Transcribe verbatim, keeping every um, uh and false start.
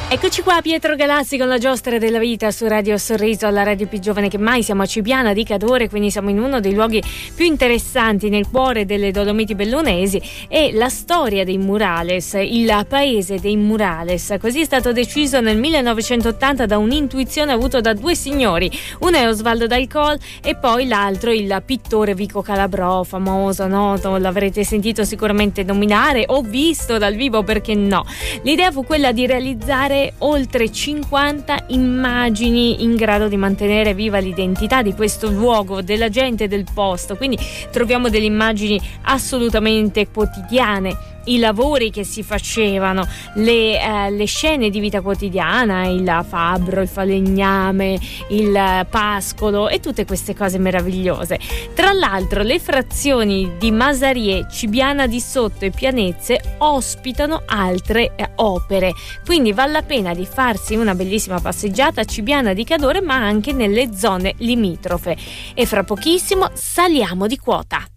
Eccoci qua, Pietro Galassi con la giostra della vita su Radio Sorriso, la radio più giovane che mai. Siamo a Cibiana di Cadore, quindi siamo in uno dei luoghi più interessanti nel cuore delle Dolomiti Bellunesi. E la storia dei murales, il paese dei murales, così è stato deciso nel millenovecentottanta da un'intuizione avuta da due signori. Uno è Osvaldo D'Alcol e poi l'altro il pittore Vico Calabrò, famoso, noto, l'avrete sentito sicuramente nominare o visto dal vivo, perché no. L'idea fu quella di realizzare oltre cinquanta immagini in grado di mantenere viva l'identità di questo luogo, della gente del posto, quindi troviamo delle immagini assolutamente quotidiane, i lavori che si facevano, le, eh, le scene di vita quotidiana, il fabbro, il falegname, il pascolo e tutte queste cose meravigliose. Tra l'altro le frazioni di Masarie, Cibiana di Sotto e Pianezze ospitano altre eh, opere, quindi vale la pena di farsi una bellissima passeggiata a Cibiana di Cadore, ma anche nelle zone limitrofe. E fra pochissimo saliamo di quota.